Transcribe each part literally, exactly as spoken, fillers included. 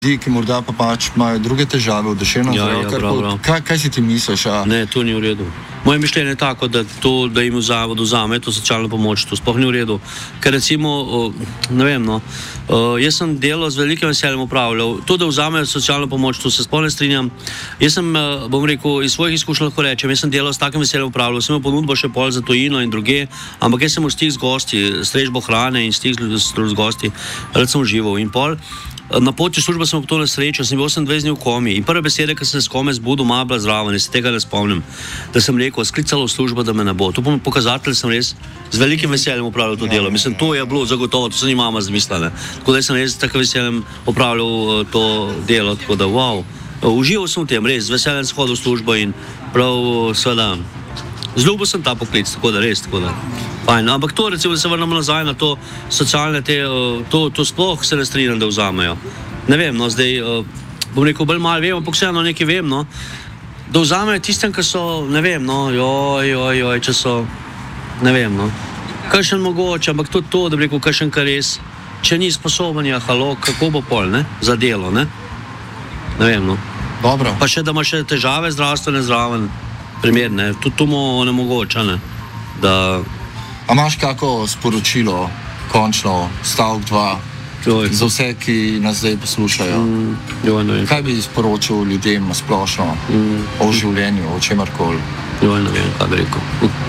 Ljudi, ki morda pa pač imajo druge težave v duševnem Ja, zdravju, ja, kar prav, po- prav. kaj, kaj si ti misliš? A? Ne, to ni v redu. Moje mišljenje je tako, da to, da jim v zavodu vzame to socialno pomoč, to sploh ni v redu. Ker recimo, o, ne vem, no, o, jaz sem delo z velikim veseljem upravljal. To, da vzamejo socialno pomoč, to se sploh ne strinjam. Jaz sem, eh, bom rekel, iz svojih izkušenj lahko rečem, jaz sem delo s takim veseljem upravljal, sem imel ponudbo še pol za tujino in druge, ampak jaz sem v stik z gosti, strežbo hrane in stik z, z gosti, rad sem užival. In pol, na poti v službo sem ob to nesrečo, sem bil osemindvajset dni v komi in prve besede, ki sem se s kome zbudil, malo bila zraven, jaz se tega ne spomnim, da sem rekel, sklicalo v službo, da me ne bo. To pa mi pokazatelj, sem res z velikim veseljem upravljal to delo. Mislim, to je bilo zagotovo, to se ni mama zmislila. Tako da sem res tako veseljem upravljal uh, to delo, tako da wow. Uh, užival sem v tem, res, z veseljem sem hodil v službo in prav, uh, seveda, zljubil sem ta poklic, tako da res, tako da. Fajn, ampak to, recimo, da se vrnemo nazaj na to socialne te, uh, to, to sploh se ne strinjam, da vzamejo. Ne vem, no, zdaj, uh, bom rekel, bolj malo vem, ampak vseeno nekaj vem, no, da vzamejo tistem, ki so, ne vem, no, joj, joj, joj, če so, ne vem, no, kakšen mogoče, ampak tudi to, da bi rekel, kakšen kar res, če ni sposoben, ja, halo, kako bo pol, ne, za delo, ne, ne vem, no. Dobro. Pa še, da ima še težave zdravstvene zraven, primer, ne, tudi to mu onemogoča, ne, da... A imaš kako sporočilo, končno, stavek dva, Joj. za vse, ki nas zdaj poslušajo? Mm, joj, ne vem. Kaj bi sporočil ljudem na splošno Mm. o življenju, o čemarkoli? Joj, ne vem, kaj bi rekel.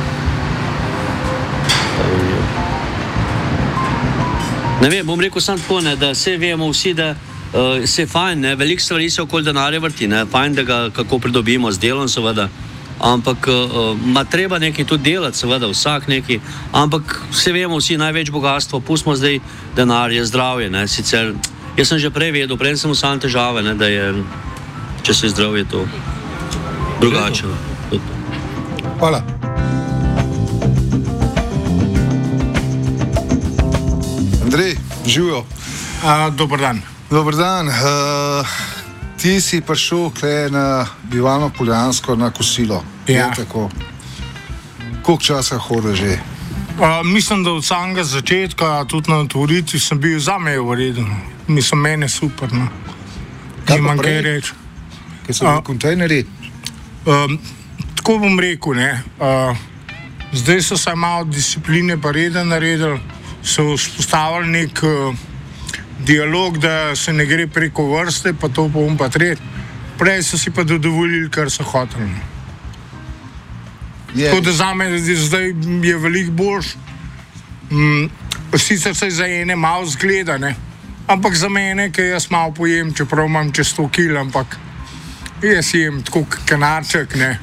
Ne vem, bom rekel samo tako, ne, da vse vemo vsi, da uh, se je fajn, ne, veliko stvari se okoli denarja vrti, ne, fajn, da ga kako pridobimo z delom, seveda, ampak uh, ma treba nekaj tudi delati, seveda, vsak nekaj, ampak vse vemo vsi, največ bogatstvo, pustimo zdaj denar, je zdravje, ne, sicer, jaz sem že prej vedel, prej sem sam težave, ne, da je, če se je zdravje, to drugače. Hvala. Andrej, živijo. Dobar dan. Dobar dan. Uh, ti si prišel kle na bivalno Poljansko na kosilo. Ja. Je tako. Koliko časa hodiš že? Uh, mislim, da od samega začetka, tudi na otvoritvi, sem bil zame v redu. Mislim, mene super. No. Kaj pa Nimam prej? kaj reči. Kaj so bili A. kontejnerji? Um, tako bom rekel, ne. Uh, zdaj so se malo discipline pa reda naredili, so vzpostavili nek uh, dialog, da se ne gre preko vrste, pa to pa bom pa tret. Prej so si pa dovolili, kar so hoteli. Je. Tako da za me zdaj je veliko boljš. Mm, sicer se za ene malo zgleda, ne? Ampak za mene, ki jaz malo pojem, čeprav imam čez sto kil, ampak jaz jem tako k- kanarček, ne.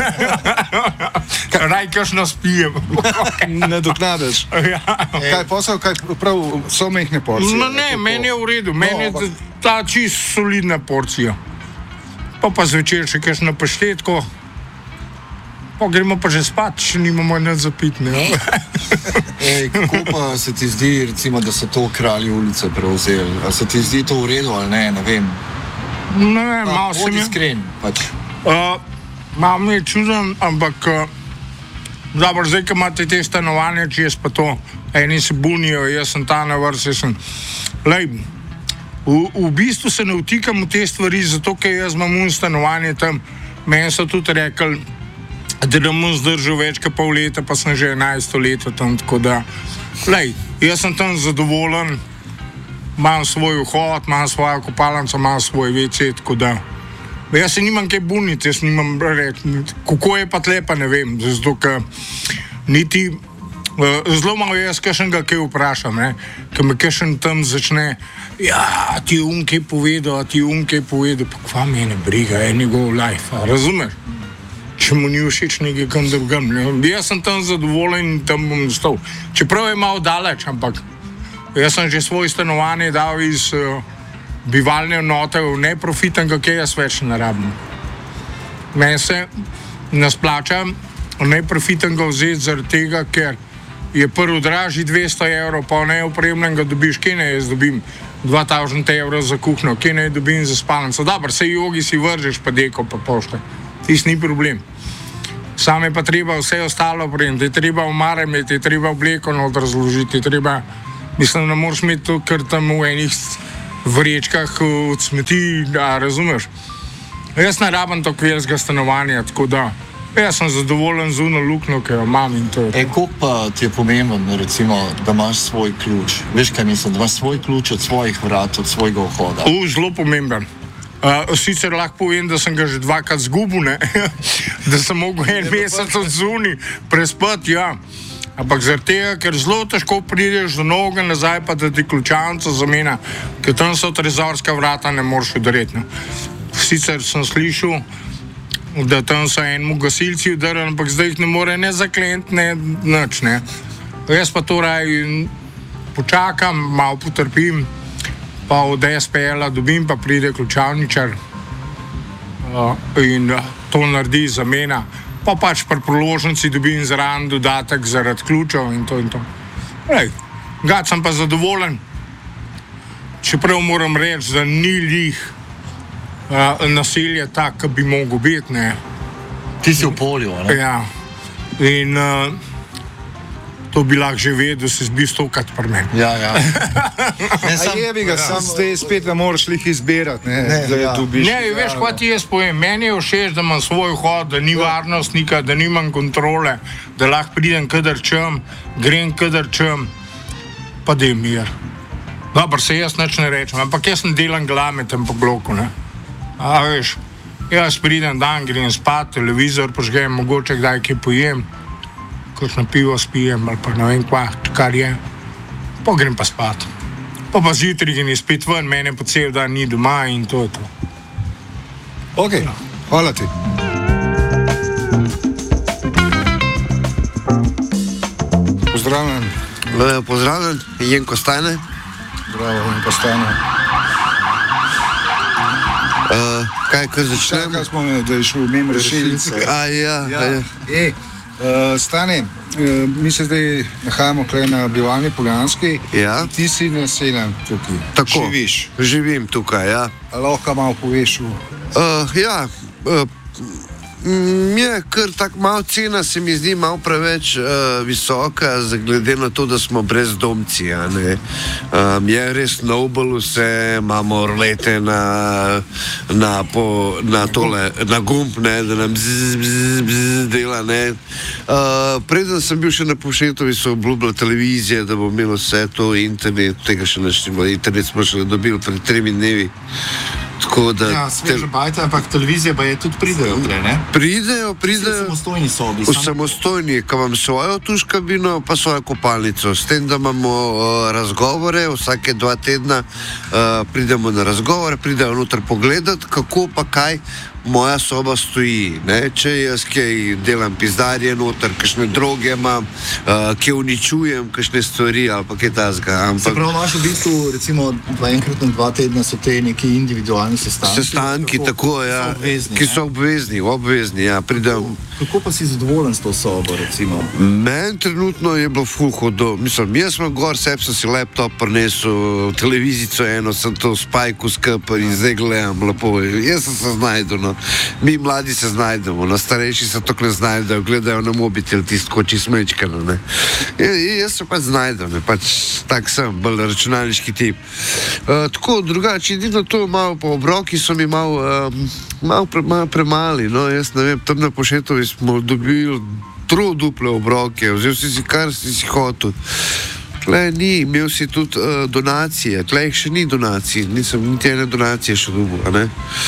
Raj kakšno spijem. Ne doknadaš. Ja. Kaj posel, kaj prav so mehne porcije? No ne, Tako. meni je v redu, meni je ampak- ta čist solidna porcija. Pa pa zvečer še kakšno paštetko. Pa gremo pa že spat, še nimamo nič za pit, ne. Ej, kako pa se ti zdi, recimo, da so to kralji ulice prevzeli? A se ti zdi to v redu ali ne, ne vem. Ne vem, Pa, malo sem bodi je... iskren, pač. Uh, Malo mi je čuden, ampak uh, dobro, zdaj, ko imate te stanovanja, če jaz pa to, eni se bunijo, jaz sem ta na vrsti, jaz sem... Lej, v, v bistvu se ne vtikam v te stvari, zato, ker jaz imam un stanovanje tam, meni so tudi rekli, da ne bom zdržal več kot pol leta, pa sem že enajsto leto tam, tako da... Lej, jaz sem tam zadovoljen, imam svoj vhod, imam svojo kopalnico, imam svoj ve ce, tako da... Jaz se nimam kaj buniti, jaz nimam reči, kako je pa tle, pa ne vem, zato ker niti, uh, zelo malo jaz kakšnega kaj vprašam, ne, ker me kakšen tam začne, ja, ti je un kaj povedal, a ti je un kaj povedal, pa kva mene briga, je njegov life, a razumeš? Če mu ni všeč nekaj kam drugam, ne, jaz sem tam zadovoljen in tam bom stal, čeprav je malo daleč, ampak jaz sem že svoj stanovanje dal iz... Uh, bivalne enote v neprofitnega, kaj jaz več ne rabim. Meni se ne splača neprofitnega vzeti zaradi tega, ker je prvo dražji dvesto evrov, pa neopremljenega dobiš, kje ne jaz dobim dva tisoč evrov za kuhno, kje ne dobim za spalnico. Dobro, se jogi si vržeš, pa deko, pa pošte. Tis ni problem. Sam je pa treba vse ostalo opremiti, je treba omare imeti, je treba obleko not razložiti, je treba, mislim, da moraš imeti to, kar tam v enih vrečkah od smeti, da razumeš. Jaz ne rabim tako velikega stanovanja, tako da jaz sem zadovoljen z uno luknjo, ki jo imam in to je. E, koliko pa ti je pomembno, recimo, da imaš svoj ključ? Veš, kaj mislim, da imaš svoj ključ od svojih vrat, od svojega vhoda? U, zelo pomemben. Uh, sicer lahko povem, da sem ga že dvakrat zgubil, ne? Da sem mogel en mesec od zunaj prespati, ja. Ampak zaradi tega, ker zelo težko prideš do novega nazaj, pa da ti ključavnica zamena, ker tam so trezorska vrata, ne moreš udariti. Sicer sem slišal, da tam so enemu gasilci udarili, ampak zdaj jih ne more ne zakleniti, ne nič, ne. Jaz pa to raj počakam, malo potrpim, pa od es pe el-a dobim, pa pride ključavničar uh, in uh, to naredi zamena. Pa pač pri priložnici dobim zraven dodatek zaradi ključev in to in to. Ej, gad sem pa zadovoljen, čeprav moram reči, da ni lih uh, naselje tak, ki bi mogel biti, ne. Ti si v polju, ne? Ja. In uh, to bi lahko že vedel, se zbi stokat pri meni. Ja, ja. Ne, A je bi ga, sam zdaj spet ne moreš lih izbirati, ne, Ne, da ja. je dobiš. Ne, veš, kaj ti jaz povem, meni je všeč, da imam svoj vhod, da ni varnostnika, da nimam kontrole, da lahko pridem kadar čem, grem kadar čem, pa da je mir. Dobro, se jaz nič ne rečem, ampak jaz sem delan glame tam po bloku, ne. A veš, jaz pridem dan, grem spat, televizor požgem, mogoče kdaj kaj pojem, kakšno pivo spijem ali pa ne vem kva, kar je, pa grem pa spat. Pa pa zjutraj grem spet ven, mene po cel dan ni doma in to je to. Ok, hvala ti. Pozdravljen, Eh, Pozdravljen, Jenko Stane. bravo in postane. Uh, kaj, ko začnem? Čakaj smo, da je šel mimo rešilce. A, ja, ja. ja. E, uh, Stane, uh, mi se zdaj nahajamo tukaj na bivalni Poljanski. Ja. Ti si naseljen tukaj. Tako, Živiš. živim tukaj, ja. A lahko malo poveš v... Uh, ja, uh, mm, je kar tako malo cena, se mi zdi malo preveč uh, visoka, za glede na to, da smo brezdomci. A ne? Um, je res nobel vse, imamo rolete na, na, po, na, tole, na gumb, ne, da nam bzz, bzz, bzz dela. Ne. Uh, preden sem bil še na Povšetovi, so obljubila televizije, da bo imelo vse to, internet, tega še neštimo, internet smo še dobili pred tremi dnevi. Tako da Ja, sveže bajte, ampak televizije pa je tudi pridejo, ne? pridejo, V pridejo samostojni sobi. v samostojni, ko imam svojo tuš kabino, pa svojo kopalnico. S tem, da imamo uh, razgovore, vsake dva tedna uh, pridemo na razgovor, pridejo noter pogledati, kako pa kaj moja soba stoji. Ne? Če jaz kaj delam pizdarje noter, kakšne droge imam, uh, kje uničujem, kakšne stvari ali pa kaj tazga. Se Ampak pravi, imaš v bistvu, recimo, dva enkrat na dva tedna so te neki individualni sestanki. sestanki, tako, ja, so obvezni, ki ne? so obvezni, obvezni, ja, pridem. Kako pa si zadovoljen s to sobo, recimo? Meni trenutno je bilo ful hudo. Mislim, jaz sem gor, sebi sem si laptop prinesel, televizico eno, sem to spajku skupaj in zdaj gledam lepo. Jaz sem se znajdel, no. Mi mladi se znajdemo, no, starejši se tako ne znajdejo, gledajo na mobitel tisto koči smečkano, ne. Ja, jaz se pač znajdem, ne, pač tak sem, bolj računalniški tip. Uh, tako, drugače, edino to malo po obroki so mi malo, um, malo, pre, malo premali, no, jaz ne vem, tam na Povšetovi smo dobili tro duple obroke, vzel si si kar si si hotel. Tle ni, imel si tudi uh, donacije, tle jih še ni donacij, nisem niti ene donacije še dobil, a ne?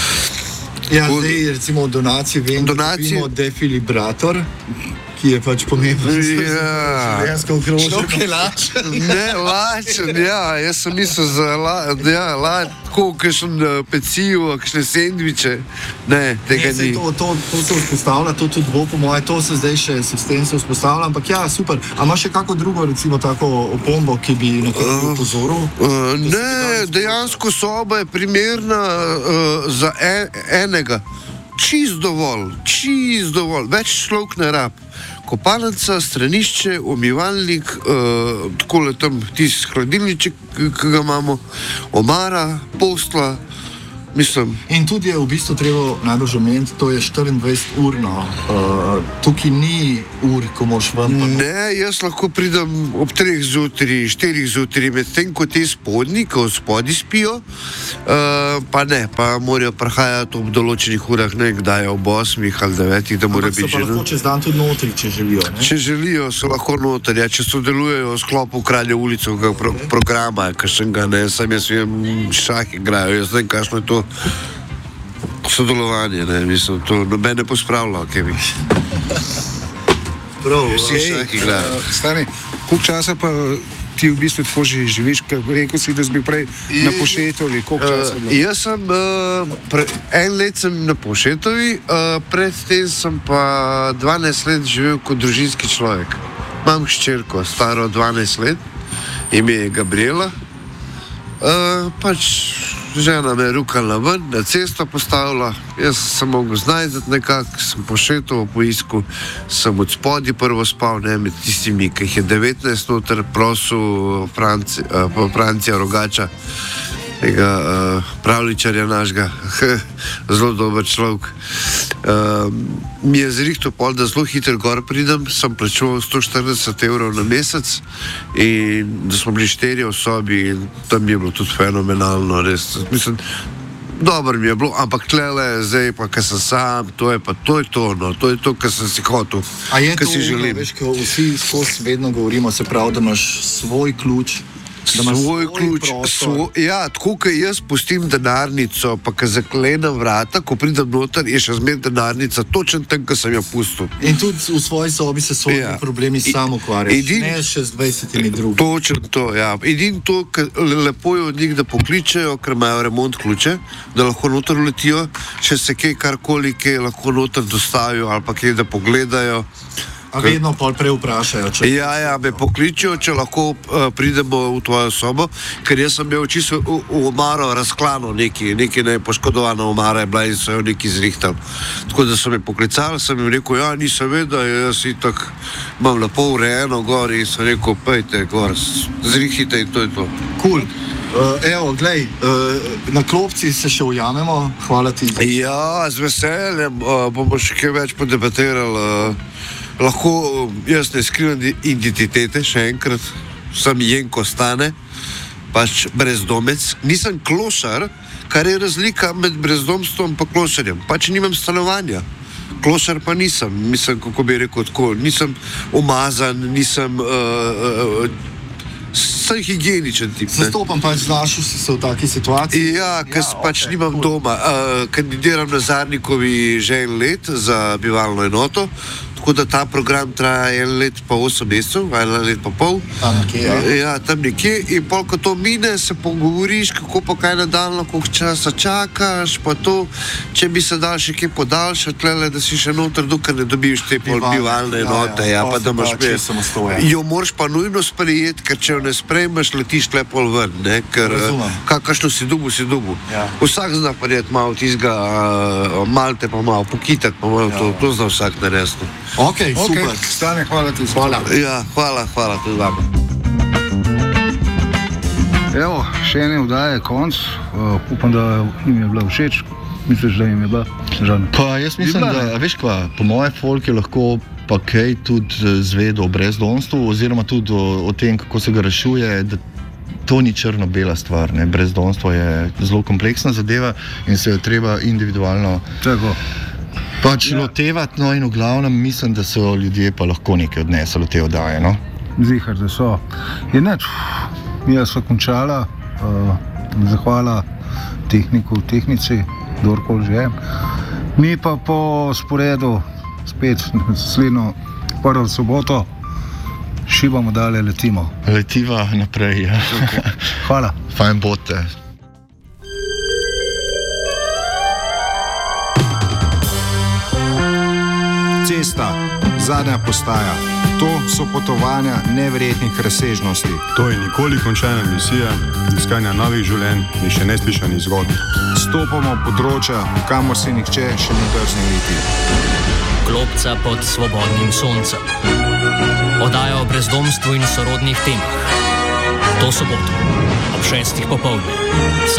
Ja, Tako- zdaj, recimo, donacije vem, Donacije- da defilibrator, ki je pač pomemben za Ja. življenjsko okrožje. Človek je lačen. Ne, lačen, ja, jaz sem mislil za la, ja, la, tako, kakšen uh, pecivo, kakšne sendviče, ne, tega Ne, saj ni. to, to, to se vzpostavlja, to tudi bo, po moje, to se zdaj še s tem se vzpostavlja, ampak ja, super. A imaš še kako drugo, recimo, tako opombo, ki bi na to uh, upozoril? Uh, ne, dejansko soba je primerna uh, za en, enega. Čist dovolj, čist dovolj, več človek ne rab. Kopalnica, stranišče, umivalnik, uh, takole tam tisti hladilniček, ki ga imamo, omara, postla, mislim. In tudi je v bistvu treba najbolj omeniti, to je štiriindvajset urno. Uh, tukaj ni ur, ko moš ven. Ne, jaz lahko pridem ob treh zjutraj, štirih zjutraj, medtem ko ti spodnji, ko spodnji spijo, uh, pa ne, pa morajo prihajati ob določenih urah, ne kdaj ob osmih ali devetih, da mora biti že. Ampak so pa lahko čez dan tudi notri, če želijo. Ne? Če želijo, so lahko notri, ja, če sodelujejo v sklopu Kralje ulice, pro, programa, kakšnega, ne, sam jaz vem, šah igrajo, jaz vem, kakšno je to sodelovanje, ne, mislim, to noben ne pospravlja, kaj bi. Prav, vsi šah igrajo. Uh, Stani, koliko časa pa ti v bistvu tako že živiš, ker rekel si, da si bil prej I, na Pošetovi, koliko časa je bilo? Uh, jaz sem, uh, pre, en let sem na Pošetovi, uh, predtem sem pa dvanajst let živel kot družinski človek. Imam hčerko, staro dvanajst let, ime je Gabriela. Uh, pač žena me je rukala ven, na cesto postavila, jaz sem mogel znajdati nekako, sem pošetoval po isku, sem od spodaj prvo spal, ne, med tistimi, ki jih je devetnajst noter, prosil Franci, uh, Francija Rogača, tega uh, pravličarja našega, zelo dober človek. Uh, mi je zrihto pol, da zelo hitro gor pridem, sem plačeval sto štirideset evrov na mesec in da smo bili štirje v sobi in tam je bilo tudi fenomenalno, res, mislim, dobro mi je bilo, ampak tlele, zdaj pa, ko sem sam, to je pa, to je to, no, to je to, kar sem si hotel, kar si želim. Veš, ko vsi skozi vedno govorimo, se pravi, da imaš svoj ključ, svoj ključ, svoj, ja, tako, ko jaz pustim denarnico, pa ko zaklenem vrata, ko pridem noter, je še zmer denarnica, točen tem, ko sem jo pustil. In tudi v svoji sobi se svojimi ja. problemi sam ukvarjaš, edin, ne še z dvajsetimi drugimi. Točen to, ja. Edin to, lepo je od njih, da pokličejo, ker imajo remont ključe, da lahko noter letijo, če se kaj karkoli, kaj lahko noter dostavijo ali pa kaj, da pogledajo. A vedno pol prej vprašajo, če... Ja, ja, me pokličijo, če lahko uh, pridemo v tvojo sobo, ker jaz sem imel čisto v, v omaro razklano neki, neki nepoškodovana omara je bila in so jo neki zrihtali. Tako da so me poklicali, sem jim rekel, ja, nisem vedel, jaz itak imam lepo urejeno gor in sem rekel, pejte gor, zrihite in to je to. Cool. Uh, evo, glej, uh, na klopci se še ujamemo, hvala ti. Ja, z veseljem, uh, bomo še kaj več podebatirali. Uh, Lahko jaz ne skrivam identitete, še enkrat, sem Jenko Stane, pač brezdomec. Nisem klošar, kar je razlika med brezdomstvom in klošarjem. Pač nimam stanovanja. Klošar pa nisem, mislim, kako bi rekel tako, nisem umazan, nisem... Uh, uh, sem higieničen tip. Zastopam pač, znašel si se v taki situaciji? Ja, ker ja, pač okay, nimam cool. doma. Uh, kandidiram na Zarnikovi že en let za bivalno enoto, tako da ta program traja en let pa osem mesecev, en let pa pol. Tam nekje, ja. Ja, tam nekje. In pol, ko to mine, se pogovoriš, kako pa kaj nadaljno, koliko časa čakaš, pa to, če bi se dal še kaj podaljšati, tlele, da si še noter, dokaj ne dobiš te pol bivalne enote, ja, ja, ja, pa da imaš me. Jo moraš pa nujno sprejeti, ker če jo ne sprejmeš, letiš tle pol ven, ne, ker kakšno si dubu, si dubu. Ja. Vsak zna parjeti malo tizga, uh, malte pa malo, pokitati pa malo, ja, to, to zna vsak narediti. Ok, super. Okay. Stane, hvala ti. Hvala. Ja, hvala, hvala tudi vam. Evo, še ene vdaje, konc. Uh, upam, da jim je bila všeč. Misliš, da jim je bila? Žan. Pa jaz mislim, bila, da, veš kva, po moje folk je lahko pa kaj tudi zvedel o brezdomstvu, oziroma tudi o, o tem, kako se ga rešuje, da to ni črno-bela stvar, ne. Brezdomstvo je zelo kompleksna zadeva in se jo treba individualno... Tako. Pač ja. lotevati, no in v glavnem mislim, da so ljudje pa lahko nekaj odnesli od te oddaje, no? Zihar, da so. Je neč, jaz sva končala, uh, zahvala tehniku v tehnici, kdorkoli že je. Mi pa po sporedu, spet naslednjo prvo soboto, šibamo dalje, letimo. Letiva naprej, ja. Hvala. Fajn bote. Cesta, zadnja postaja. To so potovanja neverjetnih razsežnosti. To je nikoli končana misija, iskanja novih življenj in še neslišanih zgodb. Stopamo področja, kamor se nihče še ni drznil iti. Klopca pod svobodnim soncem. Oddaja o brezdomstvu in sorodnih temah. To soboto ob šestih popoldne.